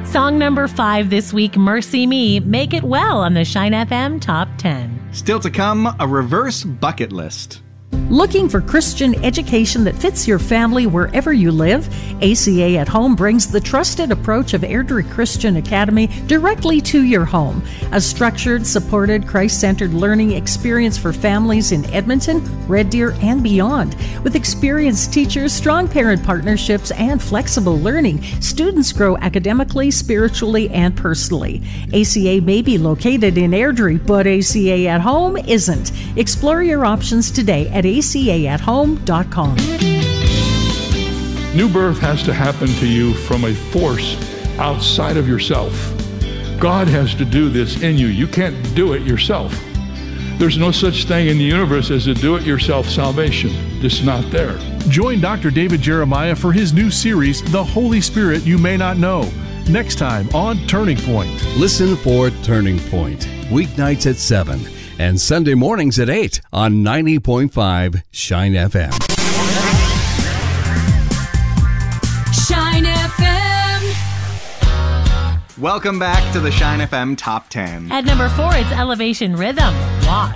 Song number 5 this week, Mercy Me, Make It Well on the Shine FM Top 10. Still to come, a reverse bucket list. Looking for Christian education that fits your family wherever you live? ACA at Home brings the trusted approach of Airdrie Christian Academy directly to your home. A structured, supported, Christ-centered learning experience for families in Edmonton, Red Deer, and beyond. With experienced teachers, strong parent partnerships, and flexible learning, students grow academically, spiritually, and personally. ACA may be located in Airdrie, but ACA at Home isn't. Explore your options today at acaathome.com. New birth has to happen to you from a force outside of yourself. God has to do this in you. You can't do it yourself. There's no such thing in the universe as a do-it-yourself salvation. It's not there. Join Dr. David Jeremiah for his new series, The Holy Spirit You May Not Know, next time on Turning Point. Listen for Turning Point, weeknights at 7 and Sunday mornings at 8 on 90.5 Shine FM. Shine FM. Welcome back to the Shine FM Top 10. At number 4, it's Elevation Rhythm, Wash.